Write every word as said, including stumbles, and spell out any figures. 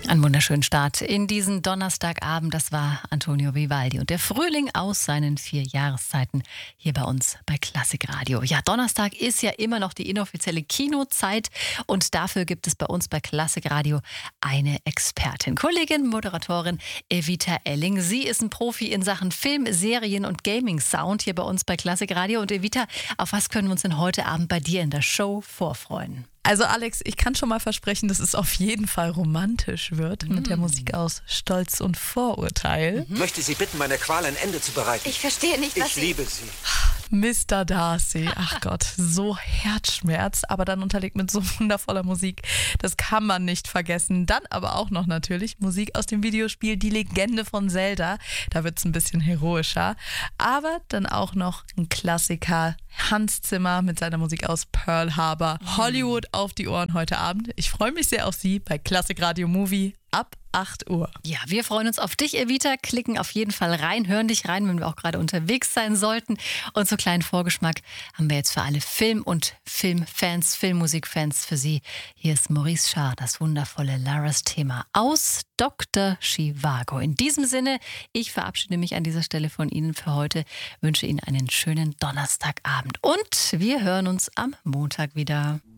Einen wunderschönen Start in diesen Donnerstagabend. Das war Antonio Vivaldi und der Frühling aus seinen vier Jahreszeiten hier bei uns bei Klassikradio. Ja, Donnerstag ist ja immer noch die inoffizielle Kinozeit und dafür gibt es bei uns bei Klassikradio eine Expertin, Kollegin, Moderatorin Evita Elling. Sie ist ein Profi in Sachen Film, Serien und Gaming-Sound hier bei uns bei Klassikradio. Und Evita, auf was können wir uns denn heute Abend bei dir in der Show vorfreuen? Also Alex, ich kann schon mal versprechen, dass es auf jeden Fall romantisch wird mm. mit der Musik aus Stolz und Vorurteil. Ich möchte Sie bitten, meiner Qual ein Ende zu bereiten. Ich verstehe nicht, was Ich Sie... liebe Sie. Mister Darcy, ach Gott, so Herzschmerz, aber dann unterlegt mit so wundervoller Musik. Das kann man nicht vergessen. Dann aber auch noch natürlich Musik aus dem Videospiel Die Legende von Zelda. Da wird es ein bisschen heroischer. Aber dann auch noch ein Klassiker, Hans Zimmer mit seiner Musik aus Pearl Harbor. Hollywood auf die Ohren heute Abend. Ich freue mich sehr auf Sie bei Klassikradio Movie ab acht Uhr. Ja, wir freuen uns auf dich, Evita. Klicken auf jeden Fall rein, hören dich rein, wenn wir auch gerade unterwegs sein sollten. Und so einen kleinen Vorgeschmack haben wir jetzt für alle Film- und Filmfans, Filmmusikfans für Sie. Hier ist Maurice Schaar, das wundervolle Laras-Thema aus Doktor Zhivago. In diesem Sinne, ich verabschiede mich an dieser Stelle von Ihnen für heute, wünsche Ihnen einen schönen Donnerstagabend und wir hören uns am Montag wieder.